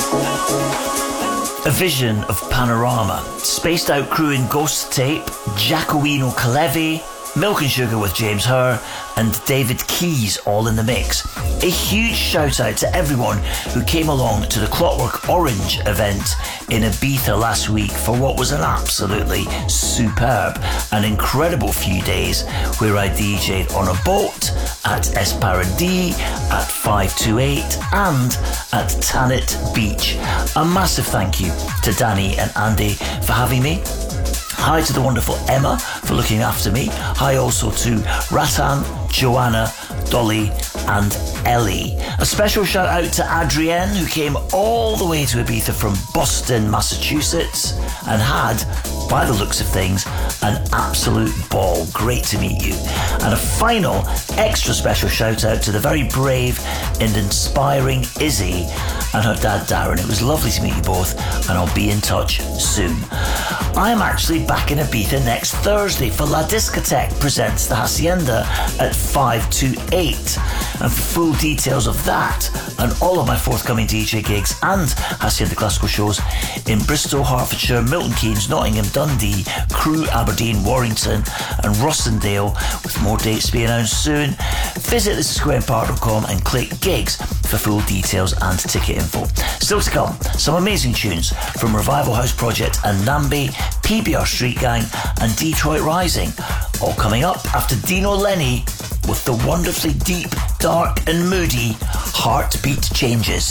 A vision of panorama. Spaced out crew in Ghost Tape, Giacomino Calevi, Milk and Sugar with James Herr, and David Keys all in the mix. A huge shout out to everyone who came along to the Clockwork Orange event in Ibiza last week for what was an absolutely superb and incredible few days, where I DJ'd on a boat, at Esparadis, at 528 and at Tanit Beach. A massive thank you to Danny and Andy for having me. Hi to the wonderful Emma for looking after me. Hi also to Ratan, Joanna, Dolly and Ellie. A special shout out to Adrienne, who came all the way to Ibiza from Boston, Massachusetts, and had, by the looks of things, an absolute ball. Great to meet you. And a final extra special shout out to the very brave and inspiring Izzy and her dad Darren. It was lovely to meet you both, and I'll be in touch soon. I am actually back in Ibiza next Thursday for La Discotheque presents the Hacienda at 5 to 8. And for full details of that and all of my forthcoming DJ gigs and Hacienda Classical shows in Bristol, Hertfordshire, Milton Keynes, Nottingham, Dundee, Crewe, Aberdeen, Warrington and Rossendale, with more dates to be announced soon, visit thisisgrahampark.com and click gigs for full details and ticket info. Still to come, some amazing tunes from Revival House Project and Nambi, PBR Street Gang and Detroit Rising, all coming up after Dino Lenny with the wonderfully deep, dark and moody Heartbeat Changes.